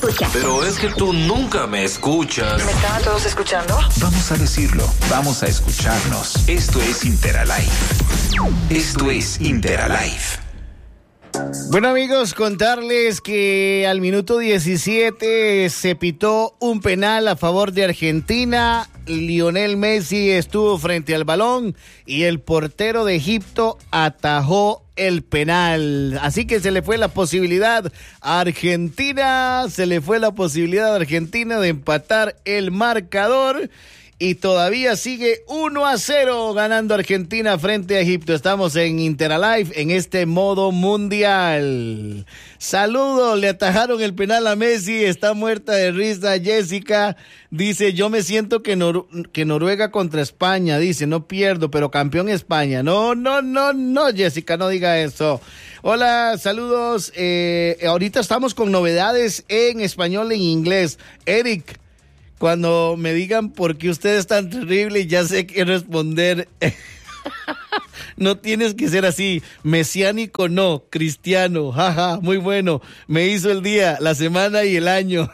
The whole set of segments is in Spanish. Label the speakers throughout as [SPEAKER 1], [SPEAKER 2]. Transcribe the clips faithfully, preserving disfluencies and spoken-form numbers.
[SPEAKER 1] escucha.
[SPEAKER 2] Pero es que tú nunca me escuchas.
[SPEAKER 1] ¿Me están todos escuchando?
[SPEAKER 3] Vamos a decirlo, vamos a escucharnos. Esto es Interalive. Esto es Interalive.
[SPEAKER 4] Bueno, amigos, contarles que al minuto diecisiete se pitó un penal a favor de Argentina. Lionel Messi estuvo frente al balón y el portero de Egipto atajó el penal. Así que se le fue la posibilidad a Argentina, se le fue la posibilidad a Argentina de empatar el marcador. Y todavía sigue uno a cero ganando Argentina frente a Egipto. Estamos en Interalive en este modo mundial. Saludos, le atajaron el penal a Messi. Está muerta de risa Jessica. Dice, yo me siento que, Nor- que Noruega contra España. Dice, no pierdo, pero campeón España. No, no, no, no, Jessica, no diga eso. Hola, saludos. Eh, ahorita estamos con novedades en español e en inglés. Eric, cuando me digan por qué usted es tan terrible, ya sé qué responder. No tienes que ser así. Mesiánico no, cristiano. Jaja, muy bueno. Me hizo el día, la semana y el año.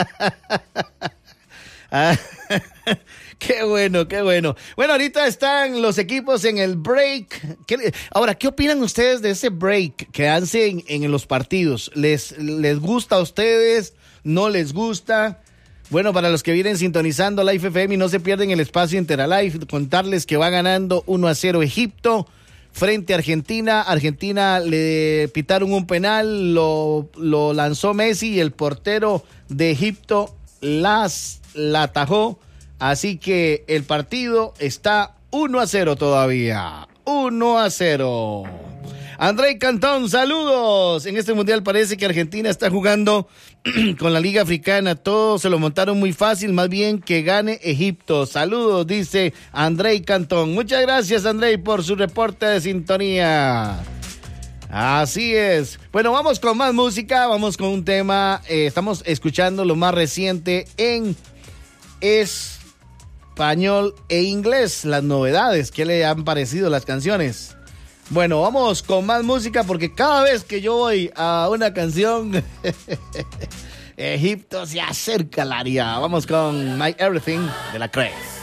[SPEAKER 4] Ah, qué bueno, qué bueno. Bueno, ahorita están los equipos en el break. ¿Qué, ahora, ¿qué opinan ustedes de ese break que hacen en, en los partidos? ¿Les, les gusta a ustedes? ¿No les gusta? Bueno, para los que vienen sintonizando Live F M y no se pierden el espacio Interalive, contarles que va ganando uno a cero Egipto frente a Argentina. Argentina le pitaron un penal, lo, lo lanzó Messi y el portero de Egipto las, la atajó. Así que el partido está uno a cero todavía. uno a cero. André Cantón, saludos. En este mundial parece que Argentina está jugando con la Liga Africana. Todos se lo montaron muy fácil, más bien que gane Egipto. Saludos, dice André Cantón. Muchas gracias, André, por su reporte de sintonía. Así es. Bueno, vamos con más música, vamos con un tema. Eh, estamos escuchando lo más reciente en español e inglés, las novedades. ¿Qué le han parecido las canciones? Bueno, vamos con más música porque cada vez que yo voy a una canción, Egipto se acerca al área. Vamos con My Everything de La Cres.